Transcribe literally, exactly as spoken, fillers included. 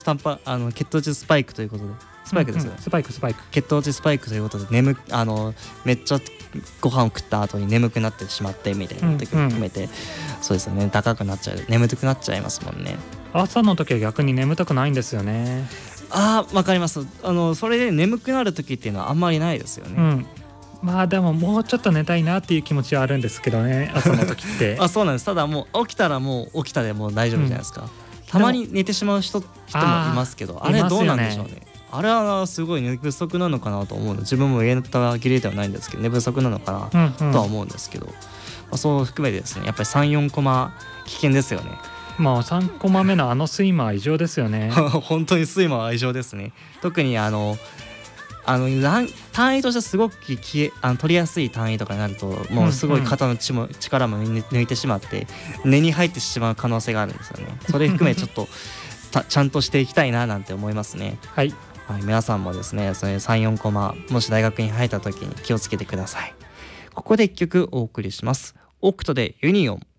タンパあの血糖値スパイクということで、スパイクですよね、 うんうん、スパイクスパイク血糖値スパイクということで眠あのめっちゃご飯を食った後に眠くなってしまってみたいな時も含めて、うんうん、そうですよね、高くなっちゃう、眠くなっちゃいますもんね。 朝の時は逆に眠たくないんですよね。 あー、わかります。あのそれで眠くなる時っていうのはあんまりないですよね、 うん、まあでももうちょっと寝たいなっていう気持ちはあるんですけどね、朝の時ってあ、そうなんです。ただもう起きたらもう起きたでもう大丈夫じゃないですか、うん、たまに寝てしまう人人もいますけど、あれどうなんでしょうね。あれはすごい寝不足なのかなと思うの、自分も言えたぎれではないんですけど寝不足なのかなとは思うんですけど、うんうん、まあ、そう含めてですね、やっぱりさん、よんコマ危険ですよね。 まあさんコマ目のあの睡魔は異常ですよね本当に睡魔は異常ですね。特にあのあの単位としてすごく消えあの取りやすい単位とかになるともうすごい肩の血も力も抜いてしまって寝に入ってしまう可能性があるんですよね。それ含めちょっとちゃんとしていきたいななんて思いますね。 はい、 はい、皆さんもですね、それさん、よんコマもし大学に入った時に気をつけてください。ここで一曲お送りします。オクトでユニオン。